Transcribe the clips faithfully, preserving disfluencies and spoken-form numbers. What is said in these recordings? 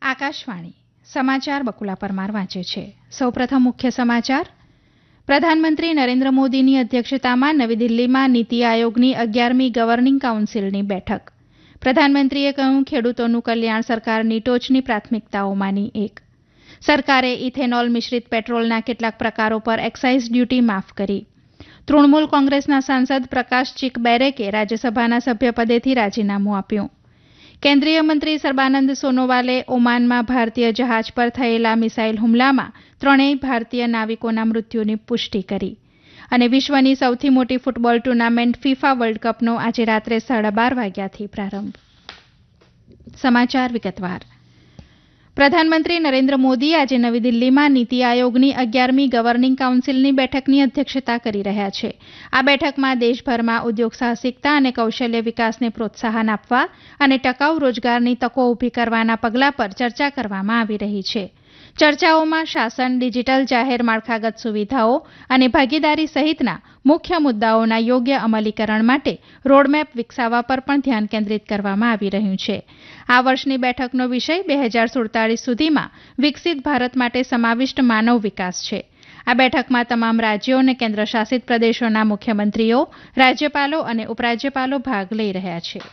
આકાશવાણી સમાચાર બકુલા પરમાર વાંચે છે. સૌપ્રથમ મુખ્ય સમાચાર. પ્રધાનમંત્રી નરેન્દ્ર મોદીની અધ્યક્ષતામાં નવી દિલ્હીમાં નીતિ આયોગની અગિયારમી ગવર્નિંગ કાઉન્સિલની બેઠક. પ્રધાનમંત્રીએ કહ્યું, ખેડૂતોનું કલ્યાણ સરકારની ટોચની પ્રાથમિકતાઓમાંની એક. સરકારે ઇથેનોલ મિશ્રિત પેટ્રોલના કેટલાક પ્રકારો પર એક્સાઇઝ ડ્યુટી માફ કરી. તૃણમૂલ કોંગ્રેસના સાંસદ પ્રકાશ ચિકબેરેકે રાજ્યસભાના સભ્યપદેથી રાજીનામું આપ્યું. કેન્દ્રીય મંત્રી સર્બાનંદ સોનોવાલે ઓમાનમાં ભારતીય જહાજ પર થયેલા મિસાઇલ હુમલામાં ત્રણેય ભારતીય નાવિકોના મૃત્યુની પુષ્ટિ કરી. અને વિશ્વની સૌથી મોટી ફૂટબોલ ટુર્નામેન્ટ ફિફા વર્લ્ડ કપનો આજે રાત્રે સાડા બાર વાગ્યાથી પ્રારંભ. સમાચાર વિગતવાર. પ્રધાનમંત્રી નરેન્દ્ર મોદી આજે નવી દિલ્હીમાં નીતિ આયોગની અગિયારમી ગવર્નિંગ કાઉન્સિલની બેઠકની અધ્યક્ષતા કરી રહ્યા છે. આ બેઠકમાં દેશભરમાં ઉદ્યોગ સાહસિકતા અને કૌશલ્ય વિકાસને પ્રોત્સાહન આપવા અને ટકાઉ રોજગારની તકો ઊભી કરવાના પગલાં પર ચર્ચા કરવામાં આવી રહી છે. ચર્ચાઓમાં શાસન, ડિજિટલ જાહેર માળખાગત સુવિધાઓ અને ભાગીદારી સહિતના મુખ્ય મુદ્દાઓના યોગ્ય અમલીકરણ માટે રોડમેપ વિકસાવવા પર પણ ધ્યાન કેન્દ્રિત કરવામાં આવી રહ્યું છે. આ વર્ષની બેઠકનો વિષય બે હજાર સુડતાલીસ સુધીમાં વિકસિત ભારત માટે સમાવિષ્ટ માનવ વિકાસ છે. આ બેઠકમાં તમામ રાજ્યો અને કેન્દ્રશાસિત પ્રદેશોના મુખ્યમંત્રીઓ, રાજ્યપાલો અને ઉપરાજ્યપાલો ભાગ લઈ રહ્યા છે.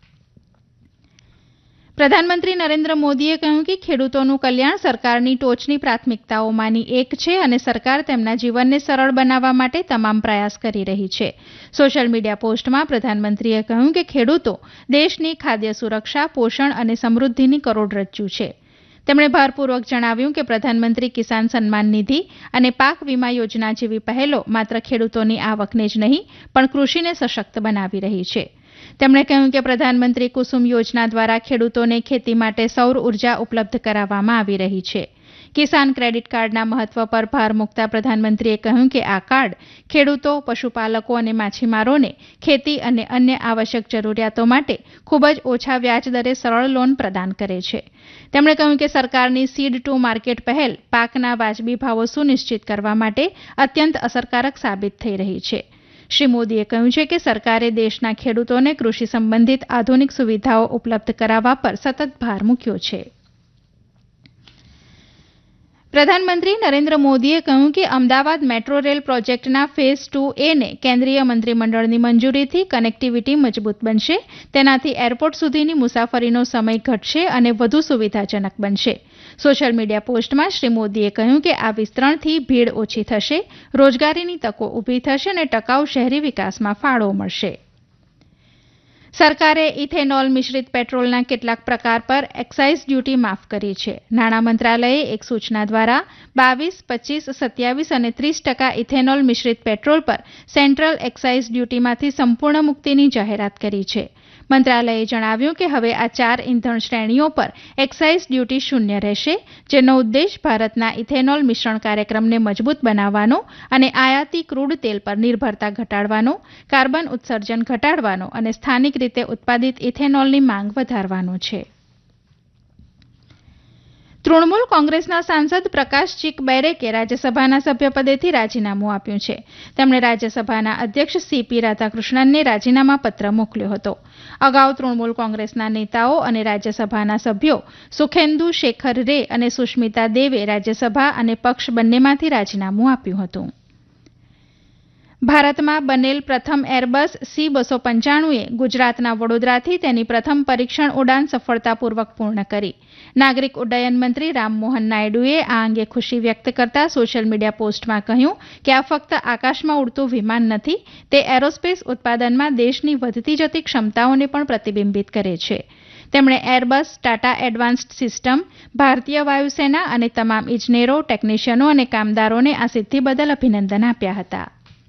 પ્રધાનમંત્રી નરેન્દ્ર મોદીએ કહ્યું કે ખેડૂતોનું કલ્યાણ સરકારની ટોચની પ્રાથમિકતાઓમાંની એક છે અને સરકાર તેમના જીવનને સરળ બનાવવા માટે તમામ પ્રયાસ કરી રહી છે. સોશિયલ મીડિયા પોસ્ટમાં પ્રધાનમંત્રીએ કહ્યું કે ખેડૂતો દેશની ખાદ્ય સુરક્ષા, પોષણ અને સમૃદ્ધિની કરોડરજ્જુ છે. તેમણે ભારપૂર્વક જણાવ્યું કે પ્રધાનમંત્રી કિસાન સન્માન નિધિ અને પાક વીમા યોજના જેવી પહેલો માત્ર ખેડૂતોની આવકને જ નહીં પણ કૃષિને સશક્ત બનાવી રહી છે. તેમણે કહ્યું કે પ્રધાનમંત્રી કુસુમ યોજના દ્વારા ખેડૂતોને ખેતી માટે સૌર ઉર્જા ઉપલબ્ધ કરાવવામાં આવી રહી છે. કિસાન ક્રેડિટ કાર્ડના મહત્વ પર ભાર મૂકતા પ્રધાનમંત્રીએ કહ્યું કે આ કાર્ડ ખેડૂતો, પશુપાલકો અને માછીમારોને ખેતી અને અન્ય આવશ્યક જરૂરિયાતો માટે ખૂબ જ ઓછા વ્યાજ દરે સરળ લોન પ્રદાન કરે છે. તેમણે કહ્યું કે સરકારની સીડ ટુ માર્કેટ પહેલ પાકના વાજબી ભાવો સુનિશ્ચિત કરવા માટે અત્યંત અસરકારક સાબિત થઈ રહી છે. શ્રી મોદીએ કહ્યું છે કે સરકારે દેશના ખેડૂતોને કૃષિ સંબંધિત આધુનિક સુવિધાઓ ઉપલબ્ધ કરાવવા પર સતત ભાર મૂક્યો છે. પ્રધાનમંત્રી નરેન્દ્ર મોદીએ કહ્યું કે અમદાવાદ મેટ્રો રેલ પ્રોજેક્ટના ફેઝ ટુ એને કેન્દ્રીય મંત્રીમંડળની મંજૂરીથી કનેક્ટિવિટી મજબૂત બનશે. તેનાથી એરપોર્ટ સુધીની મુસાફરીનો સમય ઘટશે અને વધુ સુવિધાજનક બનશે. સોશિયલ મીડિયા પોસ્ટમાં શ્રી મોદીએ કહ્યું કે આ વિસ્તરણથી ભીડ ઓછી થશે, રોજગારીની તકો ઊભી થશે અને ટકાઉ શહેરી વિકાસમાં ફાળો મળશે. સરકારે ઇથેનોલ મિશ્રિત પેટ્રોલના કેટલાક પ્રકાર પર એક્સાઇઝ ડ્યુટી માફ કરી છે. નાણાં મંત્રાલયે એક સૂચના દ્વારા બાવીસ, પચીસ, સત્યાવીસ અને ત્રીસ ટકા ઇથેનોલ મિશ્રિત પેટ્રોલ પર સેન્ટ્રલ એક્સાઇઝ ડ્યુટીમાંથી સંપૂર્ણ મુક્તિની જાહેરાત કરી છે. મંત્રાલયે જણાવ્યું કે હવે આ ચાર ઇંધણ શ્રેણીઓ પર એક્સાઇઝ ડ્યુટી શૂન્ય રહેશે, જેનો ઉદ્દેશ ભારતના ઇથેનોલ મિશ્રણ કાર્યક્રમને મજબૂત બનાવવાનો અને આયાતી ક્રૂડ તેલ પર નિર્ભરતા ઘટાડવાનો, કાર્બન ઉત્સર્જન ઘટાડવાનો અને સ્થાનિક રીતે ઉત્પાદિત ઇથેનોલની માંગ વધારવાનો છે. તૃણમૂલ કોંગ્રેસના સાંસદ પ્રકાશ ચિકબેરેકે રાજ્યસભાના સભ્યપદેથી રાજીનામું આપ્યું છે. તેમણે રાજ્યસભાના અધ્યક્ષ સીપી રાધાકૃષ્ણનને રાજીનામા પત્ર મોકલ્યો હતો. અગાઉ તૃણમૂલ કોંગ્રેસના નેતાઓ અને રાજ્યસભાના સભ્યો સુખેન્દુ શેખર રે અને સુષ્મિતા દેવે રાજ્યસભા અને પક્ષ બંનેમાંથી રાજીનામું આપ્યું હતું. ભારતમાં બનેલ પ્રથમ એરબસ સી બસો પંચાણુંએ ગુજરાતના વડોદરાથી તેની પ્રથમ પરીક્ષણ ઉડાન સફળતાપૂર્વક પૂર્ણ કરી. નાગરિક ઉડ્ડયન મંત્રી રામમોહન નાયડુએ આ અંગે ખુશી વ્યક્ત કરતા સોશિયલ મીડિયા પોસ્ટમાં કહ્યું કે આ ફક્ત આકાશમાં ઉડતું વિમાન નથી, તે એરોસ્પેસ ઉત્પાદનમાં દેશની વધતી જતી ક્ષમતાઓને પણ પ્રતિબિંબિત કરે છે. તેમણે એરબસ, ટાટા એડવાન્સ્ડ સિસ્ટમ, ભારતીય વાયુસેના અને તમામ ઇજનેરો, ટેકનિશિયનો અને કામદારોને આ સિદ્ધિ બદલ અભિનંદન આપ્યા હતા.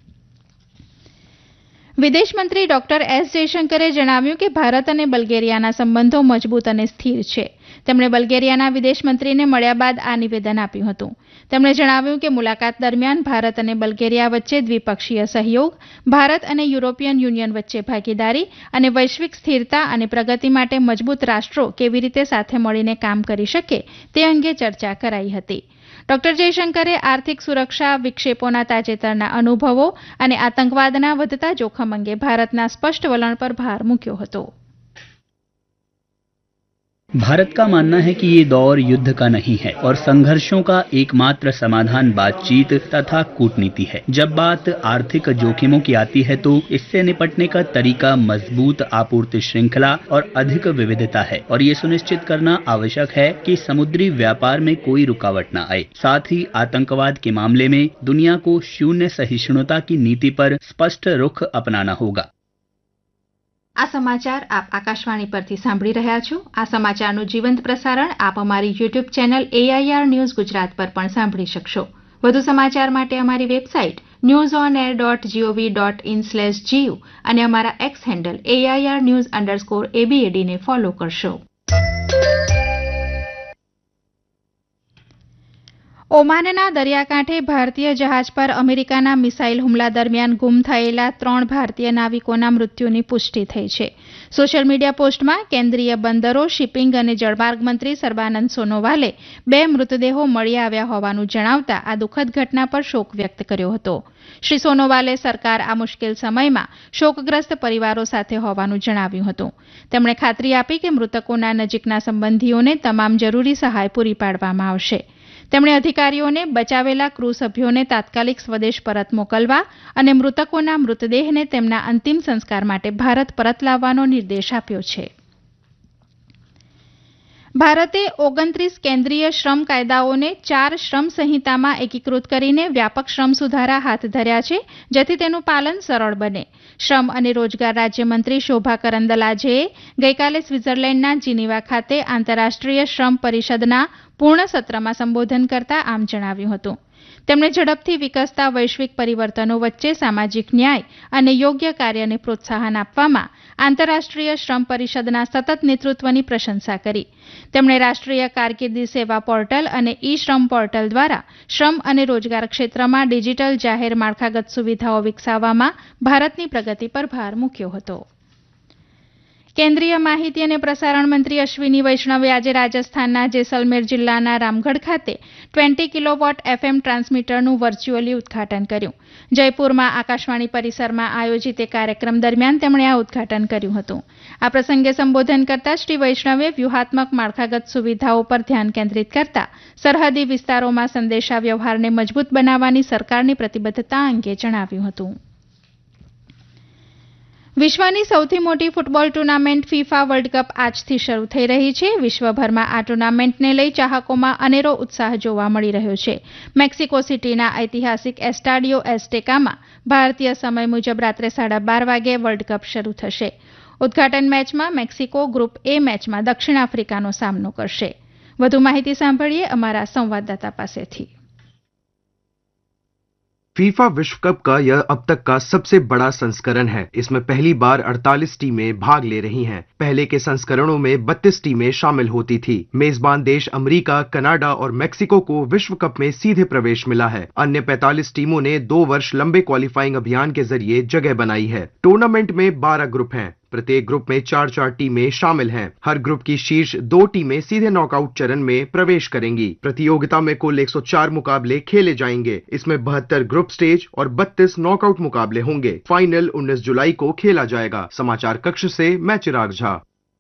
વિદેશમંત્રી ડોક્ટર એસ જયશંકરે જણાવ્યું કે ભારત અને બલ્ગેરિયાના સંબંધો મજબૂત અને સ્થિર છે. તેમણે બલ્ગેરિયાના વિદેશમંત્રીને મળ્યા બાદ આ નિવેદન આપ્યું હતું. તેમણે જણાવ્યું કે મુલાકાત દરમિયાન ભારત અને બલ્ગેરિયા વચ્ચે દ્વિપક્ષીય સહયોગ, ભારત અને યુરોપિયન યુનિયન વચ્ચે ભાગીદારી અને વૈશ્વિક સ્થિરતા અને પ્રગતિ માટે મજબૂત રાષ્ટ્રો કેવી રીતે સાથે મળીને કામ કરી શકે તે અંગે ચર્ચા કરાઈ હતી. ડોક્ટર જયશંકરે આર્થિક સુરક્ષા, વિક્ષેપોના તાજેતરના અનુભવો અને આતંકવાદના વધતા જોખમ અંગે ભારતના સ્પષ્ટ વલણ પર ભાર મૂક્યો હતો. भारत का मानना है कि ये दौर युद्ध का नहीं है और संघर्षों का एकमात्र समाधान बातचीत तथा कूटनीति है। जब बात आर्थिक जोखिमों की आती है तो इससे निपटने का तरीका मजबूत आपूर्ति श्रृंखला और अधिक विविधता है और ये सुनिश्चित करना आवश्यक है कि समुद्री व्यापार में कोई रुकावट न आए। साथ ही आतंकवाद के मामले में दुनिया को शून्य सहिष्णुता की नीति पर स्पष्ट रुख अपनाना होगा। આ સમાચાર આપ આકાશવાણી પરથી સાંભળી રહ્યા છો। આ સમાચારનું જીવંત પ્રસારણ આપ અમારી YouTube channel AIR news Gujarat પર પણ સાંભળી શકશો। વધુ સમાચાર માટે અમારી website news on air dot GOV dot in slash GU અને અમારા x handle AIR news underscore એબીએડીને follow કરશો। ઓમાનના દરિયાકાંઠે ભારતીય જહાજ પર અમેરિકાના મિસાઇલ હુમલા દરમિયાન ગુમ થયેલા ત્રણ ભારતીય નાવિકોના મૃત્યુની પુષ્ટિ થઈ છે। સોશિયલ મીડિયા પોસ્ટમાં કેન્દ્રીય બંદરો, શિપિંગ અને જળમાર્ગ મંત્રી સર્બાનંદ સોનોવાલે બે મૃતદેહો મળી આવ્યા હોવાનું જણાવતા આ દુઃખદ ઘટના પર શોક વ્યક્ત કર્યો હતો। શ્રી સોનોવાલે સરકાર આ મુશ્કેલ સમયમાં શોકગ્રસ્ત પરિવારો સાથે હોવાનું જણાવ્યું હતું। તેમણે ખાતરી આપી કે મૃતકોના નજીકના સંબંધીઓને તમામ જરૂરી સહાય પૂરી પાડવામાં આવશે। તેમણે અધિકારીઓને બચાવેલા ક્રૂ સભ્યોને તાત્કાલિક સ્વદેશ પરત મોકલવા અને મૃતકોના મૃતદેહને તેમના અંતિમ સંસ્કાર માટે ભારત પરત લાવવાનો નિર્દેશ આપ્યો છે। ભારતે ઓગણત્રીસ કેન્દ્રીય શ્રમ કાયદાઓને ચાર શ્રમ સંહિતામાં એકીકૃત કરીને વ્યાપક શ્રમ સુધારા હાથ ધર્યા છે, જેથી તેનું પાલન સરળ બને। શ્રમ અને રોજગાર રાજ્યમંત્રી શોભા કરંદલાજેએ ગઈકાલે સ્વિટ્ઝરલેન્ડના જીનીવા ખાતે આંતરરાષ્ટ્રીય શ્રમ પરિષદના પૂર્ણ સત્રમાં સંબોધન કરતા આમ જણાવ્યું હતું। તેમણે ઝડપથી વિકસતા વૈશ્વિક પરિવર્તનો વચ્ચે સામાજિક ન્યાય અને યોગ્ય કાર્યને પ્રોત્સાહન આપવામાં આંતરરાષ્ટ્રીય શ્રમ પરિષદના સતત નેતૃત્વની પ્રશંસા કરી। તેમણે રાષ્ટ્રીય કારકિર્દી સેવા પોર્ટલ અને ઈ શ્રમ પોર્ટલ દ્વારા શ્રમ અને રોજગાર ક્ષેત્રમાં ડિજિટલ જાહેર માળખાગત સુવિધાઓ વિકસાવવામાં ભારતની પ્રગતિ પર ભાર મૂક્યો હતો। કેન્દ્રીય માહિતી અને પ્રસારણ મંત્રી અશ્વિની વૈષ્ણવે આજે રાજસ્થાનના જેસલમેર જિલ્લાના રામગઢ ખાતે ટ્વેન્ટી કિલોવોટ એફએમ ટ્રાન્સમીટરનું વર્ચ્યુઅલી ઉદઘાટન કર્યું। જયપુરમાં આકાશવાણી પરિસરમાં આયોજિત એક કાર્યક્રમ દરમિયાન તેમણે આ ઉદઘાટન કર્યું હતું। આ પ્રસંગે સંબોધન કરતા શ્રી વૈષ્ણવે વ્યૂહાત્મક માળખાગત સુવિધાઓ પર ધ્યાન કેન્દ્રિત કરતા સરહદી વિસ્તારોમાં સંદેશા વ્યવહારને મજબૂત બનાવવાની સરકારની પ્રતિબદ્ધતા અંગે જણાવ્યું હતું। વિશ્વની સૌથી મોટી football tournament FIFA world cup આજથી શરૂ થઈ રહી છે। વિશ્વભરમાં આ ટુર્નામેન્ટને લઈ ચાહકોમાં અનેરો ઉત્સાહ જોવા મળી રહ્યો છે। મેક્સિકો સિટીના ઐતિહાસિક એસ્ટાડિયો એઝટેકામાં ભારતીય સમય મુજબ રાત્રે સાડા બાર વાગે વર્લ્ડ કપ શરૂ થશે। ઉદઘાટન મેચમાં મેક્સિકો ગ્રુપ એ મેચમાં દક્ષિણ આફ્રિકાનો સામનો કરશે। વધુ માહિતી સાંભળીએ અમારા સંવાદદાતા પાસેથી। फीफा विश्व कप का यह अब तक का सबसे बड़ा संस्करण है। इसमें पहली बार अड़तालीस टीमें भाग ले रही हैं। पहले के संस्करणों में बत्तीस टीमें शामिल होती थी। मेजबान देश अमेरिका, कनाडा और मेक्सिको को विश्व कप में सीधे प्रवेश मिला है। अन्य पैंतालीस टीमों ने दो वर्ष लंबे क्वालिफाइंग अभियान के जरिए जगह बनाई है। टूर्नामेंट में बारह ग्रुप हैं। प्रत्येक ग्रुप में चार चार टीमें शामिल हैं। हर ग्रुप की शीर्ष दो टीमें सीधे नॉकआउट चरण में प्रवेश करेंगी। प्रतियोगिता में कुल एक सौ चार मुकाबले खेले जाएंगे। इसमें बहत्तर ग्रुप स्टेज और बत्तीस नॉकआउट मुकाबले होंगे। फाइनल उन्नीस जुलाई को खेला जाएगा। समाचार कक्ष से मैं चिराग झा।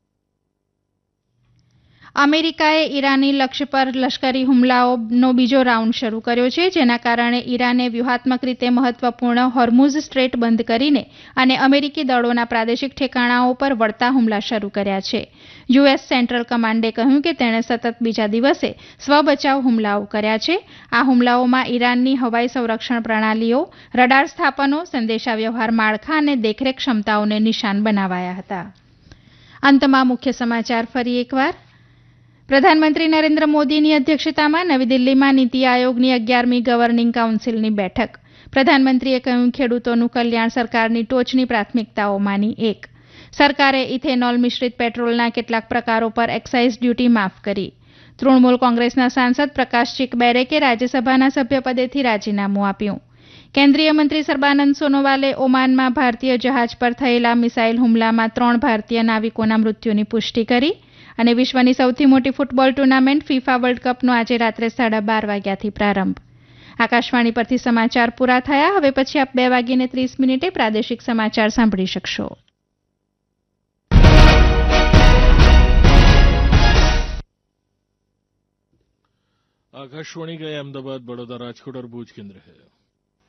અમેરિકાએ ઈરાની લક્ષ્ય પર લશ્કરી હુમલાઓનો બીજો રાઉન્ડ શરૂ કર્યો છે, જેના કારણે ઈરાને વ્યૂહાત્મક રીતે મહત્વપૂર્ણ હોર્મુઝ સ્ટ્રેટ બંધ કરીને અને અમેરિકી દળોના પ્રાદેશિક ઠેકાણાઓ પર વળતા હુમલા શરૂ કર્યા છે। યુએસ સેન્ટ્રલ કમાન્ડે કહ્યું કે તેણે સતત બીજા દિવસે સ્વબચાવ હુમલાઓ કર્યા છે। આ હુમલાઓમાં ઈરાનની હવાઈ સંરક્ષણ પ્રણાલીઓ, રડાર સ્થાપનો, સંદેશાવ્યવહાર માળખા અને દેખરેખ ક્ષમતાઓને નિશાન બનાવાયા હતા। અંતમાં મુખ્ય સમાચાર ફરી એકવાર। પ્રધાનમંત્રી નરેન્દ્ર મોદીની અધ્યક્ષતામાં નવી દિલ્હીમાં નીતિ આયોગની અગિયારમી ગવર્નિંગ કાઉન્સિલની બેઠક। પ્રધાનમંત્રીએ કહ્યું, ખેડૂતોનું કલ્યાણ સરકારની ટોચની પ્રાથમિકતાઓમાંની એક। સરકારે ઇથેનોલ મિશ્રિત પેટ્રોલના કેટલાક પ્રકારો પર એક્સાઇઝ ડ્યુટી માફ કરી। તૃણમૂલ કોંગ્રેસના સાંસદ પ્રકાશ ચિકબેરેકે રાજ્યસભાના સભ્યપદેથી રાજીનામું આપ્યું। કેન્દ્રીય મંત્રી સર્બાનંદ સોનોવાલે ઓમાનમાં ભારતીય જહાજ પર થયેલા મિસાઇલ હુમલામાં ત્રણ ભારતીય નાવિકોના મૃત્યુની પુષ્ટિ કરી। અને વિશ્વની સૌથી મોટી ફૂટબોલ ટુર્નામેન્ટ ફિફા વર્લ્ડ કપનો આજે રાત્રે સાડા બાર વાગ્યાથી પ્રારંભ। આકાશવાણી પરથી સમાચાર પૂરા થયા। હવે પછી આપ બે વાગીને ત્રીસ મિનિટે પ્રાદેશિક સમાચાર સાંભળી શકશો। आकाशवाणी का अहमदाबाद, बड़ौदा, राजकोट और भूज केंद्र है।